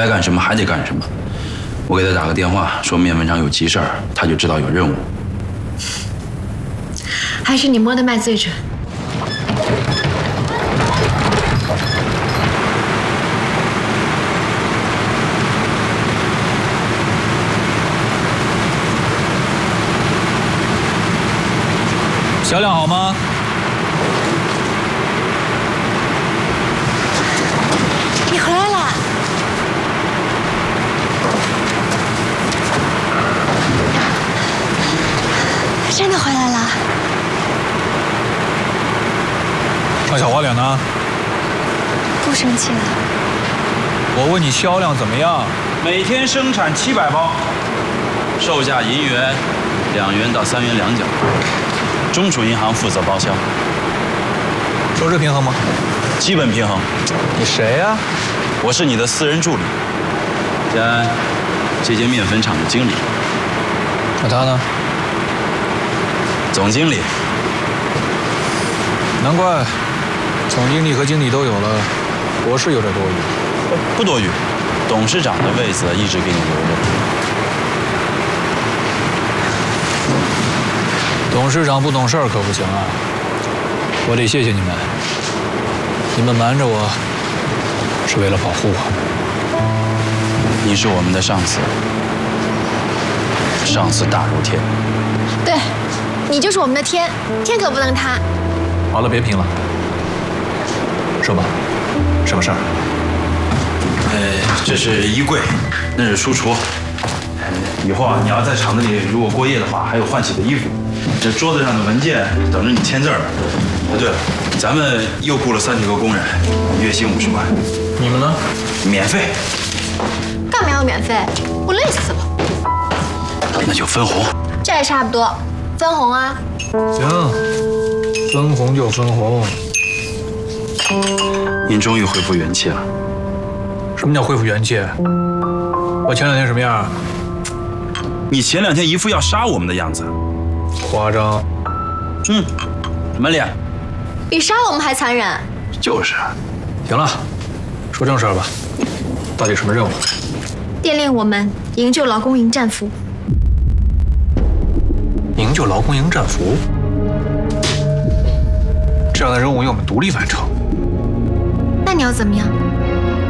该干什么还得干什么。我给他打个电话，说面粉厂有急事儿，他就知道有任务。 还是你摸的脉最准。 销量好吗？ 你回来了。真的回来了。 那小花脸呢？ 不生气了。 我问你销量怎么样？ 每天生产700包，售价银元2元到3元2角。中储银行负责包销。 收支平衡吗？ 基本平衡。 你谁呀？ 我是你的私人助理，兼这间面粉厂的经理。 那他呢？ 总经理。 难怪总经理和经理都有了，博士有点多余。 不多余，董事长的位子一直给你留着。 董事长不懂事儿可不行啊！我得谢谢你们，你们瞒着我是为了保护我。 你是我们的上司，上司大如天。 对，你就是我们的天，天可不能塌。 好了，别贫了，说吧，什么事儿？ 这是衣柜，那是书橱。以后啊，你要在厂子里如果过夜的话，还有换洗的衣服。这桌子上的文件等着你签字呢。对了，咱们又雇了30个工人，月薪50万。 你们呢？ 免费。 干嘛要免费？我累死了。 那就分红。 这也差不多，分红啊。 行，分红就分红。 您终于恢复元气了。 什么叫恢复元气？我前2天什么样？ 你前2天一副要杀我们的样子。 夸张。 什么脸？ 比杀我们还残忍。 就是。 行了，说正事儿吧，到底什么任务？ 电令我们营救劳工营战俘。 营救劳工营战俘？这样的任务要我们独立完成。 那你要怎么样？